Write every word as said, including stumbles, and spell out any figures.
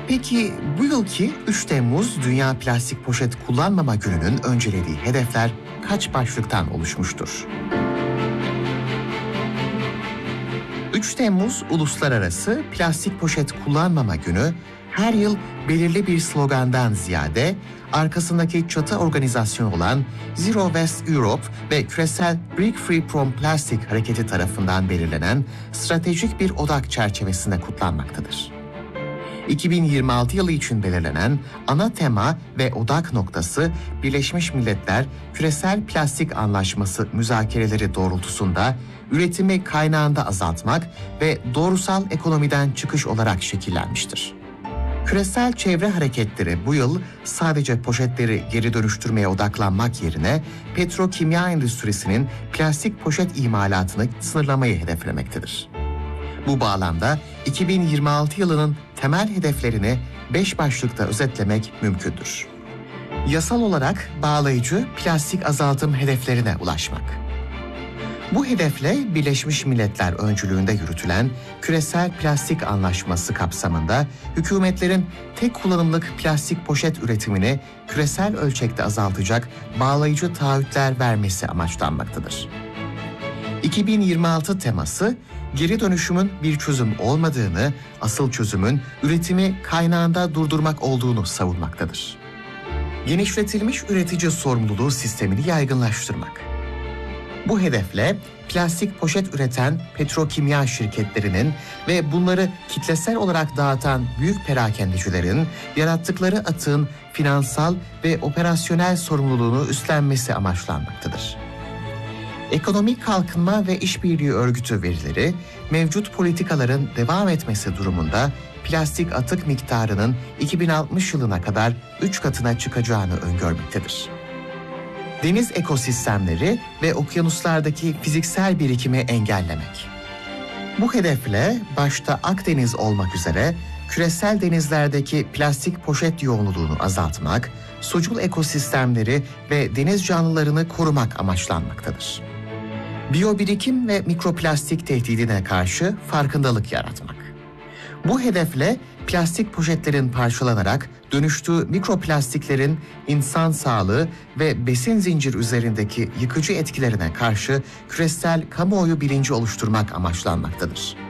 Peki bu yılki üç Temmuz Dünya Plastik Poşet Kullanmama Günü'nün öncelediği hedefler kaç başlıktan oluşmuştur? üç Temmuz Uluslararası Plastik Poşet Kullanmama Günü her yıl belirli bir slogandan ziyade arkasındaki çatı organizasyon olan Zero Waste Europe ve küresel Break Free from Plastic hareketi tarafından belirlenen stratejik bir odak çerçevesinde kutlanmaktadır. iki bin yirmi altı yılı için belirlenen ana tema ve odak noktası Birleşmiş Milletler Küresel Plastik Anlaşması müzakereleri doğrultusunda üretimi kaynağında azaltmak ve doğrusal ekonomiden çıkış olarak şekillenmiştir. Küresel çevre hareketleri bu yıl sadece poşetleri geri dönüştürmeye odaklanmak yerine petrokimya endüstrisinin plastik poşet imalatını sınırlamayı hedeflemektedir. Bu bağlamda iki bin yirmi altı yılının temel hedeflerini beş başlıkta özetlemek mümkündür. Yasal olarak bağlayıcı plastik azaltım hedeflerine ulaşmak. Bu hedefle Birleşmiş Milletler öncülüğünde yürütülen Küresel Plastik Anlaşması kapsamında hükümetlerin tek kullanımlık plastik poşet üretimini küresel ölçekte azaltacak bağlayıcı taahhütler vermesi amaçlanmaktadır. iki bin yirmi altı teması, geri dönüşümün bir çözüm olmadığını, asıl çözümün üretimi kaynağında durdurmak olduğunu savunmaktadır. Genişletilmiş üretici sorumluluğu sistemini yaygınlaştırmak. Bu hedefle plastik poşet üreten petrokimya şirketlerinin ve bunları kitlesel olarak dağıtan büyük perakendecilerin yarattıkları atığın finansal ve operasyonel sorumluluğunu üstlenmesi amaçlanmaktadır. Ekonomik Kalkınma ve İşbirliği Örgütü verileri, mevcut politikaların devam etmesi durumunda plastik atık miktarının iki bin altmış yılına kadar üç katına çıkacağını öngörmektedir. Deniz ekosistemleri ve okyanuslardaki fiziksel birikimi engellemek. Bu hedefle başta Akdeniz olmak üzere küresel denizlerdeki plastik poşet yoğunluğunu azaltmak, sucul ekosistemleri ve deniz canlılarını korumak amaçlanmaktadır. Biyobirikim ve mikroplastik tehdidine karşı farkındalık yaratmak. Bu hedefle plastik poşetlerin parçalanarak dönüştüğü mikroplastiklerin insan sağlığı ve besin zincir üzerindeki yıkıcı etkilerine karşı küresel kamuoyu bilinci oluşturmak amaçlanmaktadır.